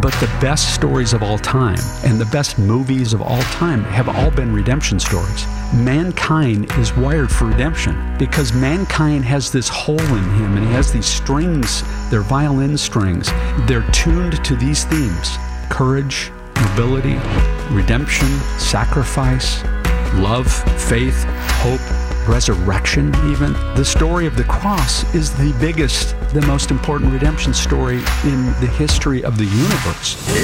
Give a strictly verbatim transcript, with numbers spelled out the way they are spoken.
But the best stories of all time and the best movies of all time have all been redemption stories. Mankind is wired for redemption because mankind has this hole in him, and he has these strings, they're violin strings. They're tuned to these themes: courage, nobility, redemption, sacrifice, love, faith, hope, resurrection even. The story of the cross is the biggest, the most important redemption story in the history of the universe.